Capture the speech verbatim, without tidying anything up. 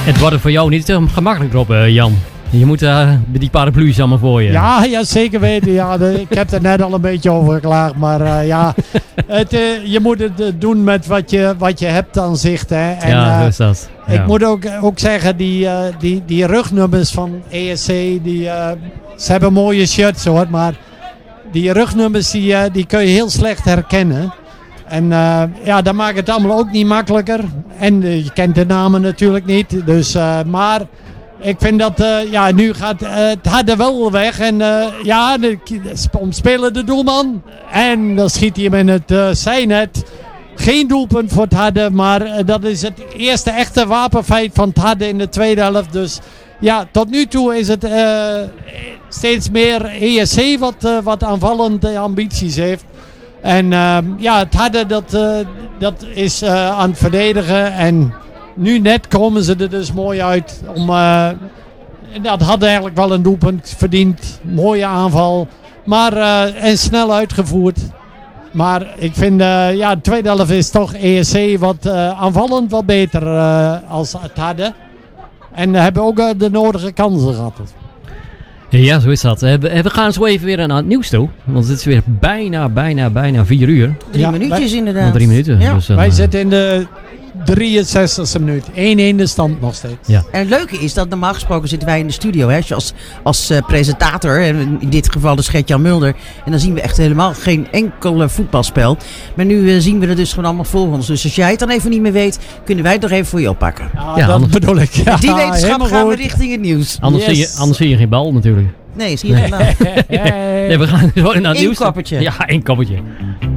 Het wordt er voor jou niet uh, gemakkelijker op, uh, Jan. Je moet uh, die paraplu's allemaal voor je. Ja, ja zeker weten. Ja, de, ik heb er net al een beetje over geklaagd. Maar uh, ja, het, uh, je moet het uh, doen met wat je, wat je hebt aan zicht. Hè. En, ja, uh, zo is dat. Ja. Ik moet ook, ook zeggen, die, uh, die, die rugnummers van E S C, die, uh, ze hebben mooie shirts hoor. Maar die rugnummers die, uh, die kun je heel slecht herkennen. En uh, ja, dat maakt het allemaal ook niet makkelijker. En uh, je kent de namen natuurlijk niet. Dus, uh, maar ik vind dat, uh, ja, nu gaat uh, het harde wel weg. En uh, ja, de, omspelen de doelman. En dan schiet hij hem in het uh, zijnet. Geen doelpunt voor het harde, maar uh, dat is het eerste echte wapenfeit van het harde in de tweede helft. Dus ja, tot nu toe is het uh, steeds meer E S C wat, uh, wat aanvallende ambities heeft. En uh, ja, het harde dat, uh, dat is uh, aan het verdedigen. En nu net komen ze er dus mooi uit. Om, uh, dat had eigenlijk wel een doelpunt verdiend. Mooie aanval. Maar, uh, en snel uitgevoerd. Maar ik vind, uh, ja, de tweede helft is toch E S C wat uh, aanvallend wat beter uh, als het harde. En uh, hebben ook uh, de nodige kansen gehad. Ja, zo is dat. We gaan zo even weer naar het nieuws toe. Want het is weer bijna, bijna, bijna vier uur. Drie ja, minuutjes wij, inderdaad. Drie minuten. Ja. Dus dan, wij zitten in de drieënzestigste minuut. één één de stand nog steeds. Ja. En het leuke is dat normaal gesproken zitten wij in de studio. Hè, als als uh, presentator. In dit geval de Gert-Jan Mulder. En dan zien we echt helemaal geen enkel uh, voetbalspel. Maar nu uh, zien we het dus gewoon allemaal voor ons. Dus als jij het dan even niet meer weet, kunnen wij het nog even voor je oppakken. Ja, ja dat anders, bedoel ik. Ja, die wetenschap gaan goed. we richting het nieuws. Anders, Yes. zie je, anders zie je geen bal natuurlijk. Nee, zie je nee. Nee, we gaan gewoon naar het nieuws. Eén koppertje. Ja, één koppertje.